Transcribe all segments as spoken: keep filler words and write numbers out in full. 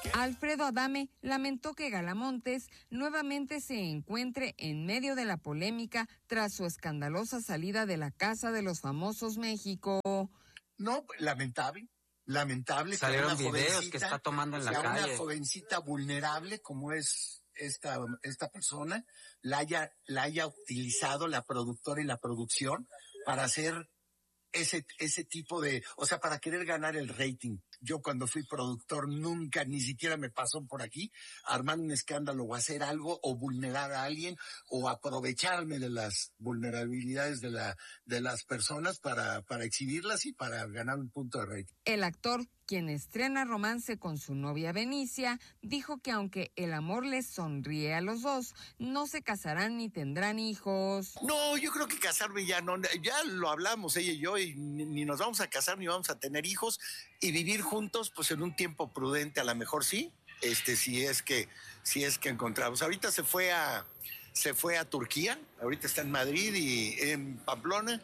Alfredo Adame lamentó que Galamontes nuevamente se encuentre en medio de la polémica tras su escandalosa salida de la Casa de los Famosos México. No, lamentable, lamentable. Salieron que videos que está tomando en la calle. Una jovencita vulnerable como es esta, esta persona, la haya, la haya utilizado la productora y la producción para hacer ese, ese tipo de, o sea, para querer ganar el rating. Yo cuando fui productor nunca, ni siquiera me pasó por aquí armar un escándalo o hacer algo o vulnerar a alguien o aprovecharme de las vulnerabilidades de la de las personas para para exhibirlas y para ganar un punto de rating. El actor, quien estrena romance con su novia Benicia, dijo que aunque el amor les sonríe a los dos, no se casarán ni tendrán hijos. No, yo creo que casarme ya no, ya lo hablamos ella y yo y ni, ni nos vamos a casar ni vamos a tener hijos y vivir juntos, pues en un tiempo prudente, a lo mejor sí, este, si es que, si es que encontramos. Ahorita se fue a, se fue a Turquía, ahorita está en Madrid y en Pamplona,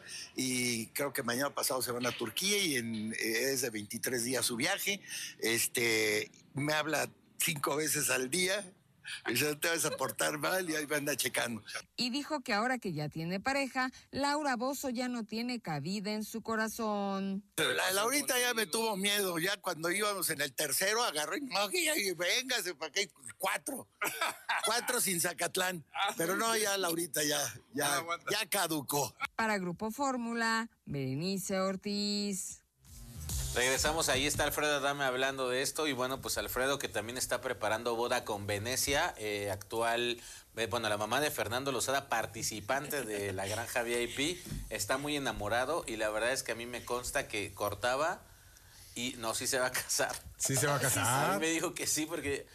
y creo que mañana pasado se van a Turquía y en, es de veintitrés días su viaje. Este, me habla cinco veces al día. Y ya te vas a portar mal y ahí me anda checando. Y dijo que ahora que ya tiene pareja, Laura Bozzo ya no tiene cabida en su corazón. Pero la Laurita ya me tuvo miedo, ya cuando íbamos en el tercero agarró y no, y véngase para acá, cuatro, cuatro sin Zacatlán. Pero no, ya Laurita ya, ya, ya caducó. Para Grupo Fórmula, Berenice Ortiz. Regresamos, ahí está Alfredo Adame hablando de esto y bueno, pues Alfredo que también está preparando boda con Venecia, eh, actual, eh, bueno, la mamá de Fernando Lozada, participante de la Granja V I P, está muy enamorado y la verdad es que a mí me consta que cortaba y no, sí se va a casar. Sí se va a casar. A mí me dijo que sí porque...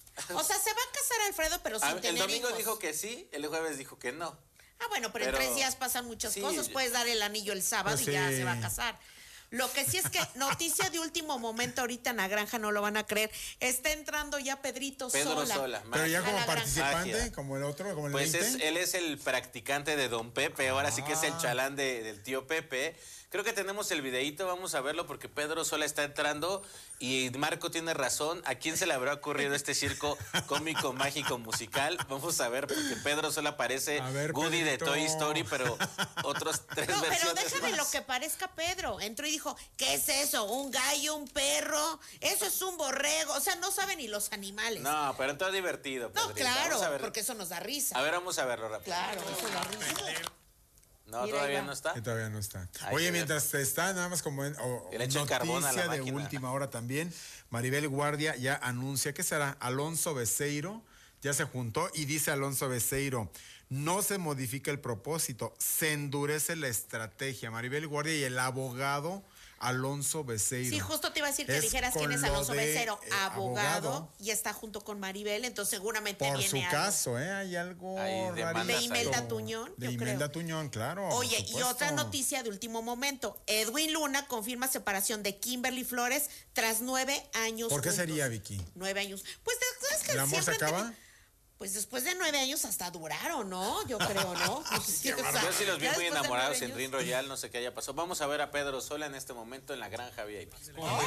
O sea, se va a casar Alfredo, pero sin a, tener El domingo hijos. Dijo que sí, el jueves dijo que no. Ah, bueno, pero, pero en tres días pasan muchas sí, cosas, puedes dar el anillo el sábado pues y sí. Ya se va a casar. Lo que sí es que noticia de último momento ahorita en la granja, no lo van a creer, está entrando ya Pedrito Pedro Sola. Sola Pero ya como participante, magia. Como el otro, como el Pues es, él es el practicante de Don Pepe, ahora ah. sí que es el chalán de, del tío Pepe. Creo que tenemos el videíto, vamos a verlo porque Pedro Sola está entrando y Marco tiene razón. ¿A quién se le habrá ocurrido este circo cómico, mágico, musical? Vamos a ver porque Pedro Sola parece ver, Woody Pedrito. De Toy Story, pero otros tres no, versiones pero déjame más. Lo que parezca Pedro. Entró y dijo, ¿qué es eso? ¿Un gallo, un perro? Eso es un borrego. O sea, no saben ni los animales. No, pero entonces divertido. No, Pedrito. Claro, porque eso nos da risa. A ver, vamos a verlo rápido. Claro, eso da risa. No, Mira, todavía no está. Que todavía no está. Ay, Oye, mientras está, nada más como en, o, noticia de última hora también, Maribel Guardia ya anuncia, ¿qué será? Alonso Beceiro ya se juntó y dice Alonso Beceiro, no se modifica el propósito, se endurece la estrategia. Maribel Guardia y el abogado Alonso Beceiro. Sí, justo te iba a decir que es dijeras quién es Alonso de, Beceiro, eh, abogado, abogado, y está junto con Maribel, entonces seguramente por viene su algo. caso, ¿eh? Hay algo Hay de, de Imelda Tuñón, de yo Imelda creo. Tuñón, claro. Oye, y otra noticia de último momento, Edwin Luna confirma separación de Kimberly Flores tras nueve años. ¿Por qué juntos. Sería, Vicky? Nueve años. Pues ¿sabes que ¿el amor se acaba? Ten... Pues después de nueve años hasta duraron, ¿no? Yo creo, ¿no? Pues sí, o sea, yo sí los vi muy enamorados en Ring Royal, no sé qué haya pasado. Vamos a ver a Pedro Sola en este momento en la Granja V I P. Oh,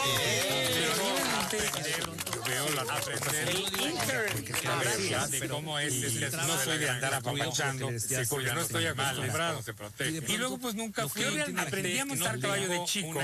yo veo la aprender de cómo es, no soy de andar apapachando, porque no estoy acostumbrado, se protege. Y luego pues nunca fui, aprendí a montar caballo de chico.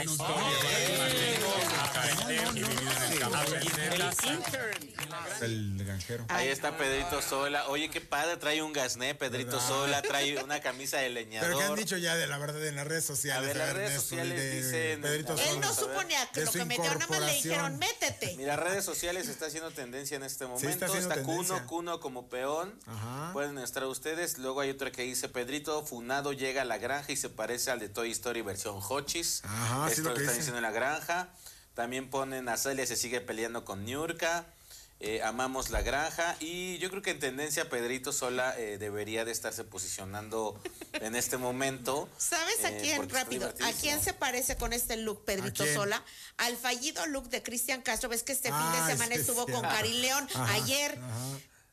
El granjero. Ahí está Pedrito Sola. Oye, qué padre, trae un gasné, Pedrito ¿verdad? Sola, trae una camisa de leñador. Pero ¿qué han dicho ya de la verdad en las redes sociales? A ver, las redes Ernesto, sociales de dicen... Pedrito Sola. Él no suponía que lo que metió, nada más le dijeron, métete. Mira, redes sociales está haciendo tendencia en este momento. Sí, está está tendencia. Cuno, Cuno como peón. Ajá. Pueden estar ustedes. Luego hay otra que dice, Pedrito Funado llega a la granja y se parece al de Toy Story versión Hochis. Ajá, Esto sí lo, lo están diciendo en la granja. También ponen a Celia se sigue peleando con Niurka. Eh, amamos la granja y yo creo que en tendencia Pedrito Sola eh, debería de estarse posicionando en este momento. ¿Sabes a quién, eh, rápido, a quién se parece con este look Pedrito Sola? Al fallido look de Cristian Castro. Ves que este ah, fin de semana estuvo con Karin León. Ajá, ayer. Ajá.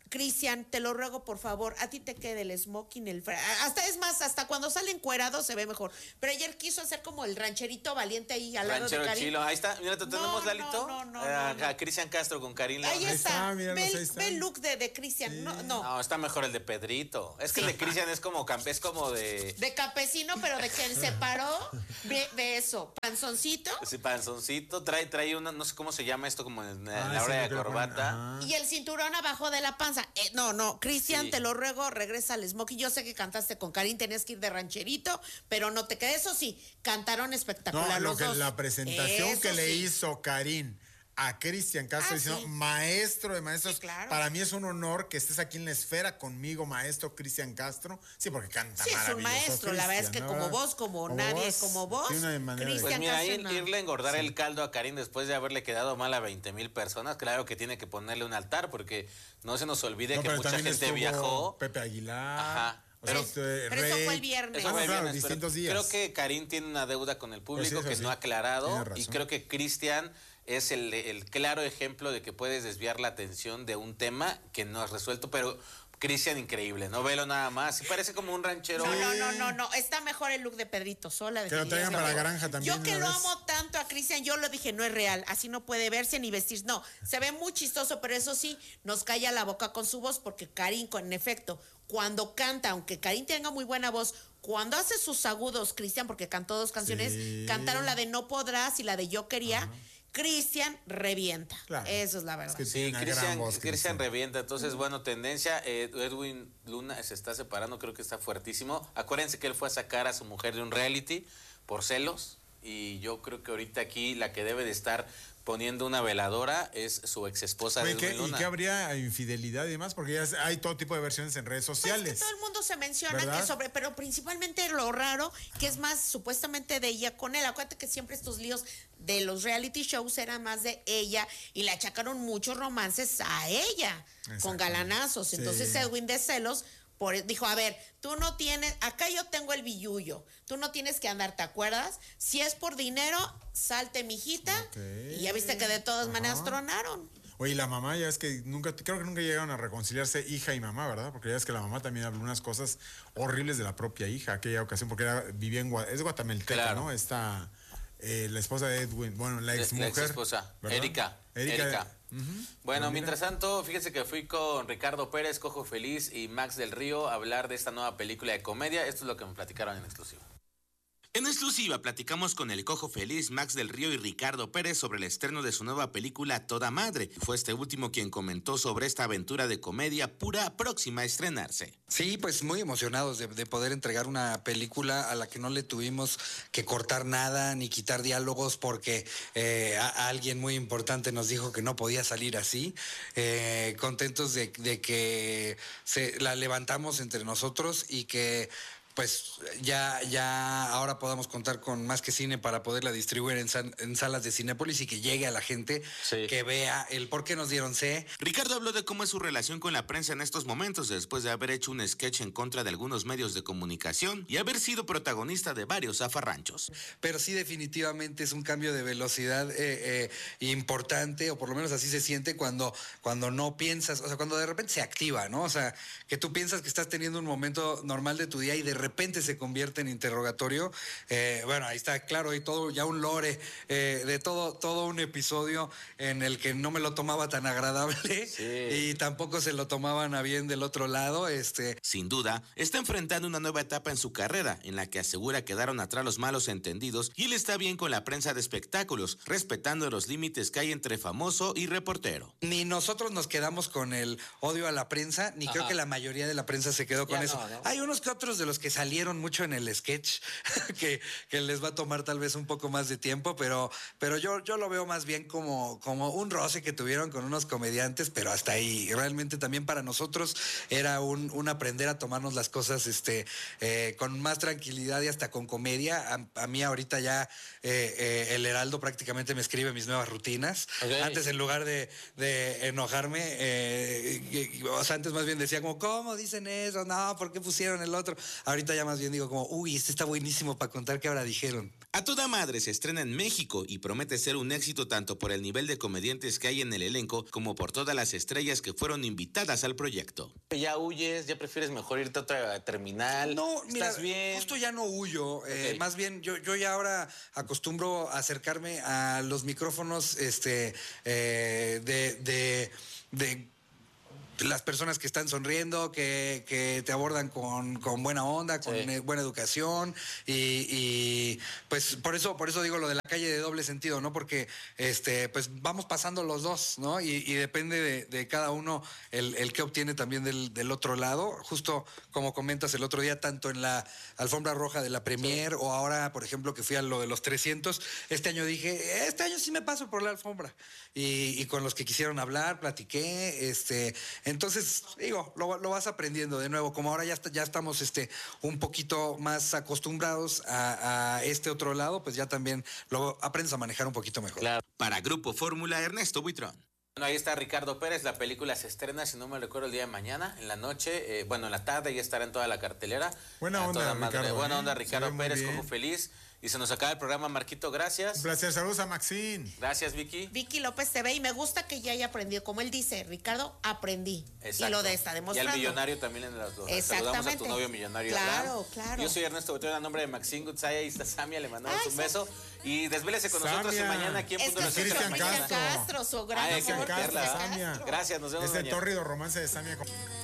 Cristian, te lo ruego, por favor, a ti te quede el smoking, el fra- hasta es más, hasta cuando sale encuerado se ve mejor. Pero ayer quiso hacer como el rancherito valiente ahí al Ranchero lado de Karin. chilo, ahí está, mira, te tenemos, no, Lalito. No, no, no, a, no, no. a Cristian Castro con Karin Ahí León. está, Ahí está, ve, ahí el, está. ve el look de, de Cristian. Sí. No, no. No, está mejor el de Pedrito. Es que sí. El de Cristian es como es como de. De campesino, pero de quien se paró, ve, ve eso. Panzoncito. Sí, panzoncito. Trae, trae una, no sé cómo se llama esto, como en, ah, en la hora sí, de corbata. Y el cinturón abajo de la panza. Eh, no, no, Cristian, sí. Te lo ruego, regresa al smoking. Yo sé que cantaste con Karin, tenías que ir de rancherito, pero no te quedes. Eso sí, cantaron espectacular. No, los lo que, dos. la presentación eso que sí. le hizo Karin a Cristian Castro, ah, diciendo, sí. maestro de maestros, sí, claro. Para mí es un honor que estés aquí en la esfera conmigo, maestro Cristian Castro. Sí, porque canta sí, maravilloso. Sí, es un maestro, la verdad es que ¿no? como vos, como, como nadie, vos, como vos, Cristian pues mira, Castro. Ir, no. irle a engordar sí. el caldo a Karin después de haberle quedado mal a veinte mil personas, claro que tiene que ponerle un altar, porque no se nos olvide no, que mucha gente viajó. Pepe Aguilar. Ajá. Pero, pero, pero eso fue el viernes. Eso fue el claro, viernes, distintos días. Creo que Karin tiene una deuda con el público pues sí, que sí. no ha aclarado y creo que Cristian es el, el claro ejemplo de que puedes desviar la atención de un tema que no has resuelto, pero Cristian increíble, no velo nada más, sí parece como un ranchero. No, no, no, no, no, está mejor el look de Pedrito Sola. Que lo traigan para la granja también. Yo que lo vez. amo tanto a Cristian, yo lo dije, no es real, así no puede verse ni vestir, no, se ve muy chistoso, pero eso sí, nos calla la boca con su voz, porque Karin, en efecto, cuando canta, aunque Karin tenga muy buena voz, cuando hace sus agudos, Cristian, porque cantó dos canciones, sí. cantaron la de No Podrás y la de Yo Quería, ajá. Cristian revienta, claro. Eso es la verdad. Es que sí, Cristian revienta, entonces uh-huh. bueno, tendencia, eh, Edwin Luna se está separando, creo que está fuertísimo. Acuérdense que él fue a sacar a su mujer de un reality por celos y yo creo que ahorita aquí la que debe de estar poniendo una veladora es su ex esposa de Edwin Luna. ¿Y qué habría infidelidad y demás? Porque ya hay todo tipo de versiones en redes sociales. Pues es que todo el mundo se menciona ¿verdad? que sobre, pero principalmente lo raro, que es más supuestamente de ella con él. Acuérdate que siempre estos líos de los reality shows eran más de ella y le achacaron muchos romances a ella, con galanazos. Entonces sí. Edwin de celos Por, dijo, a ver, tú no tienes, acá yo tengo el billullo, tú no tienes que andar, ¿te acuerdas? Si es por dinero, salte, mijita, okay. Y ya viste que de todas Ajá. maneras tronaron. Oye, la mamá ya es que nunca, creo que nunca llegaron a reconciliarse hija y mamá, ¿verdad? Porque ya es que la mamá también habló unas cosas horribles de la propia hija, aquella ocasión, porque era, vivía en, es guatemalteca, claro. ¿no? Esta, eh, la esposa de Edwin, bueno, la ex mujer. La ex esposa, Erika, Erika. Erika. Uh-huh. Bueno, mientras tanto, fíjense que fui con Ricardo Pérez, Cojo Feliz y Max del Río a hablar de esta nueva película de comedia. Esto es lo que me platicaron en exclusiva. En exclusiva platicamos con el Cojo Feliz, Max del Río y Ricardo Pérez sobre el estreno de su nueva película Toda Madre. Fue este último quien comentó sobre esta aventura de comedia pura próxima a estrenarse. Sí, pues muy emocionados de, de poder entregar una película a la que no le tuvimos que cortar nada ni quitar diálogos porque eh, a, a alguien muy importante nos dijo que no podía salir así. Eh, contentos de, de que se la levantamos entre nosotros y que pues ya, ya ahora podamos contar con Más que Cine para poderla distribuir en, sal, en salas de Cinépolis y que llegue a la gente, sí. que vea el por qué nos dieron C. Ricardo habló de cómo es su relación con la prensa en estos momentos, después de haber hecho un sketch en contra de algunos medios de comunicación y haber sido protagonista de varios zafarranchos. Pero sí, definitivamente es un cambio de velocidad eh, eh, importante, o por lo menos así se siente cuando, cuando no piensas, o sea, cuando de repente se activa, ¿no? O sea, que tú piensas que estás teniendo un momento normal de tu día y de repente De repente se convierte en interrogatorio. Eh, bueno, ahí está claro, y todo, ya un lore eh, de todo, todo un episodio en el que no me lo tomaba tan agradable sí. y tampoco se lo tomaban a bien del otro lado. Este. Sin duda, está enfrentando una nueva etapa en su carrera, en la que asegura quedaron atrás los malos entendidos y él está bien con la prensa de espectáculos, respetando los límites que hay entre famoso y reportero. Ni nosotros nos quedamos con el odio a la prensa, ni Ajá. creo que la mayoría de la prensa se quedó con ya eso. No, ¿no? Hay unos que otros de los que salieron mucho en el sketch que, que les va a tomar tal vez un poco más de tiempo, pero, pero yo, yo lo veo más bien como, como un roce que tuvieron con unos comediantes, pero hasta ahí. Realmente también para nosotros era un, un aprender a tomarnos las cosas este, eh, con más tranquilidad y hasta con comedia. A, a mí ahorita ya eh, eh, el Heraldo prácticamente me escribe mis nuevas rutinas. Okay. Antes, en lugar de, de enojarme, eh, o sea, antes más bien decía como, ¿cómo dicen eso? No, ¿por qué pusieron el otro? Ahorita ahorita ya más bien digo como, uy, este está buenísimo para contar qué ahora dijeron. A Toda Madre se estrena en México y promete ser un éxito tanto por el nivel de comediantes que hay en el elenco como por todas las estrellas que fueron invitadas al proyecto. ¿Ya huyes? ¿Ya prefieres mejor irte a otra terminal? No, mira, ¿estás bien? Justo ya no huyo. Okay. Eh, más bien, yo, yo ya ahora acostumbro a acercarme a los micrófonos este, eh, de... de, de las personas que están sonriendo, que, que te abordan con, con buena onda, con sí. buena educación y, y pues por eso por eso digo lo de la calle de doble sentido, ¿no? Porque este pues vamos pasando los dos, ¿no? Y, y depende de, de cada uno el, el que obtiene también del, del otro lado. Justo como comentas el otro día, tanto en la alfombra roja de la premier sí. o ahora, por ejemplo, que fui a lo de los trescientos, este año dije, este año sí me paso por la alfombra. Y, y con los que quisieron hablar, platiqué, este... Entonces, digo, lo, lo vas aprendiendo de nuevo. Como ahora ya, está, ya estamos este, un poquito más acostumbrados a, a este otro lado, pues ya también lo aprendes a manejar un poquito mejor. Claro. Para Grupo Fórmula, Ernesto Buitrón. Bueno, ahí está Ricardo Pérez. La película se estrena, si no me recuerdo, el día de mañana, en la noche. Eh, bueno, en la tarde ya estará en toda la cartelera. Buena onda, toda madre, Ricardo. Buena onda, Ricardo Pérez, como feliz. Y se nos acaba el programa, Marquito, gracias. Un placer, saludos a Maxine. Gracias, Vicky. Vicky López T V, y me gusta que ya haya aprendido, como él dice, Ricardo, aprendí. Exacto. Y lo de está demostrando. Y al millonario también en las dos. Saludamos a tu novio millonario. Claro, Abraham. claro. Yo soy Ernesto Buitrón, a nombre de Maxine Gutzaya, y está Samia, le mandamos Ay, un beso. Y desvélese con Samia. nosotros y mañana aquí en Punto es que Cristian Castro. Castro, su gran Ay, amor. Gracias, nos vemos es mañana. el tórrido romance de Samia.